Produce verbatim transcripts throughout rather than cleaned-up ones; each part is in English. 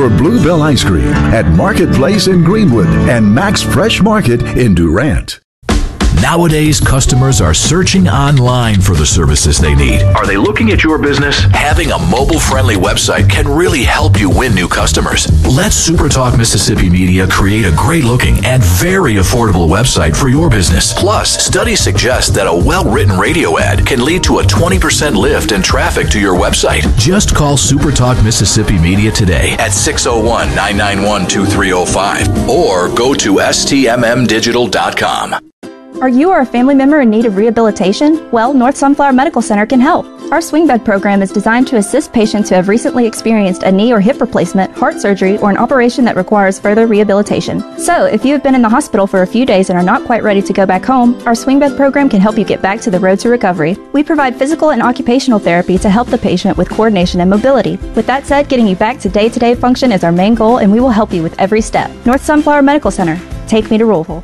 for Bluebell Ice Cream at Marketplace in Greenwood and Max Fresh Market in Durant. Nowadays, customers are searching online for the services they need. Are they looking at your business? Having a mobile-friendly website can really help you win new customers. Let SuperTalk Mississippi Media create a great-looking and very affordable website for your business. Plus, studies suggest that a well-written radio ad can lead to a twenty percent lift in traffic to your website. Just call SuperTalk Mississippi Media today at six oh one, nine nine one, two three oh five or go to S T M M digital dot com. Are you or a family member in need of rehabilitation? Well, North Sunflower Medical Center can help. Our swing bed program is designed to assist patients who have recently experienced a knee or hip replacement, heart surgery, or an operation that requires further rehabilitation. So, if you have been in the hospital for a few days and are not quite ready to go back home, our swing bed program can help you get back to the road to recovery. We provide physical and occupational therapy to help the patient with coordination and mobility. With that said, getting you back to day-to-day function is our main goal, and we will help you with every step. North Sunflower Medical Center. Take me to Louisville.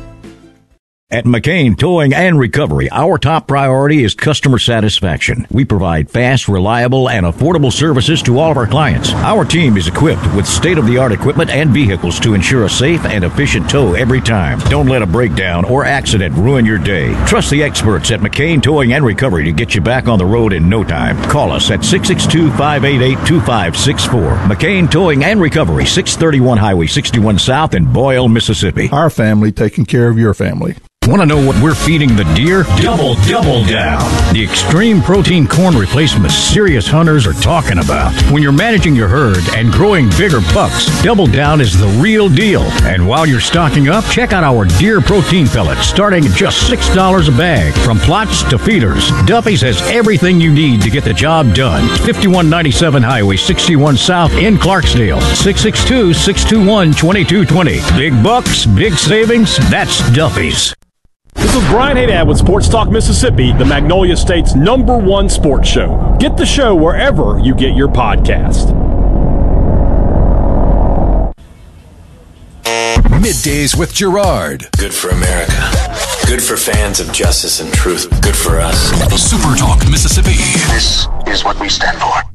At McCain Towing and Recovery, our top priority is customer satisfaction. We provide fast, reliable, and affordable services to all of our clients. Our team is equipped with state-of-the-art equipment and vehicles to ensure a safe and efficient tow every time. Don't let a breakdown or accident ruin your day. Trust the experts at McCain Towing and Recovery to get you back on the road in no time. Call us at six six two, five eight eight, two five six four. McCain Towing and Recovery, six thirty-one Highway sixty-one South in Boyle, Mississippi. Our family taking care of your family. Want to know what we're feeding the deer? Double, double down. The extreme protein corn replacement serious hunters are talking about. When you're managing your herd and growing bigger bucks, Double Down is the real deal. And while you're stocking up, check out our deer protein pellets starting at just six dollars a bag. From plots to feeders, Duffy's has everything you need to get the job done. fifty-one ninety-seven Highway sixty-one South in Clarksdale. six six two, six two one, two two two zero. Big bucks, big savings, that's Duffy's. This is Brian Haydad with Sports Talk Mississippi, the Magnolia State's number one sports show. Get the show wherever you get your podcast. Middays with Gerard. Good for America. Good for fans of justice and truth. Good for us. Super Talk Mississippi. This is what we stand for.